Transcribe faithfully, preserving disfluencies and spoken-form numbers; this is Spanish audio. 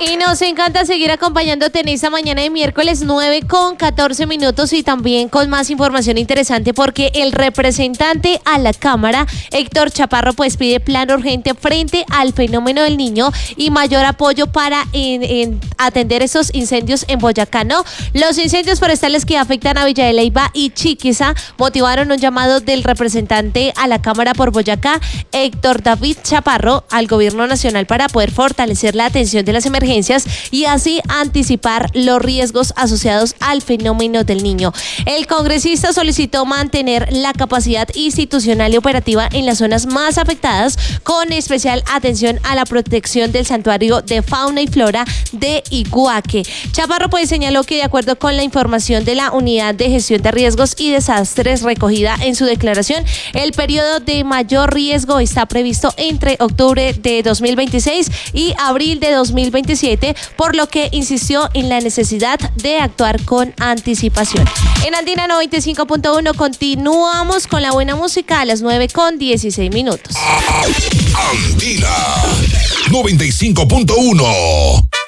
Y nos encanta seguir acompañándote en esta mañana de miércoles nueve con catorce minutos y también con más información interesante porque el representante a la Cámara, Héctor Chaparro, pues pide plan urgente frente al fenómeno del Niño y mayor apoyo para en, en atender esos incendios en Boyacá, ¿no? Los incendios forestales que afectan a Villa de Leyva y Chiquiza motivaron un llamado del representante a la Cámara por Boyacá, Héctor David Chaparro, al gobierno nacional para poder fortalecer la atención de las emergencias y así anticipar los riesgos asociados al fenómeno del Niño. El congresista solicitó mantener la capacidad institucional y operativa en las zonas más afectadas, con especial atención a la protección del santuario de fauna y flora de Iguaque. Chaparro pues señaló que de acuerdo con la información de la Unidad de Gestión de Riesgos y Desastres recogida en su declaración, el periodo de mayor riesgo está previsto entre octubre de dos mil veintiséis y abril de dos mil veintisiete, por lo que insistió en la necesidad de actuar con anticipación. En Andina noventa y cinco punto uno continuamos con la buena música a las nueve con dieciséis minutos. Andina noventa y cinco punto uno.